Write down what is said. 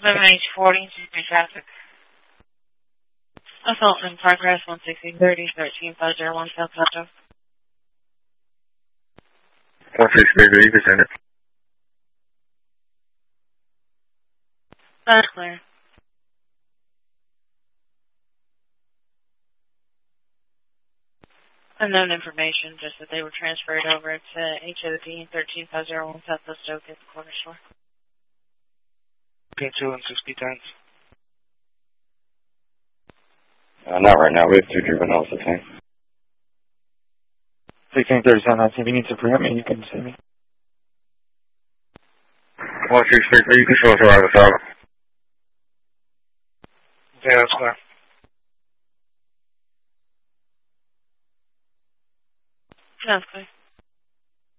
7H40, traffic. Assault in progress, 16030, 13501 South Metro. 16030, you can send it. That's clear. Unknown information, just that they were transferred over to HOD 13501 Southwest Oak at the corner store. Pin 2 and 60 times. Not right now. We have 2 juveniles to take. 1637, if you need to prevent me, you can see me. 163, you can show us around the side. Yeah, that's clear. That's clear.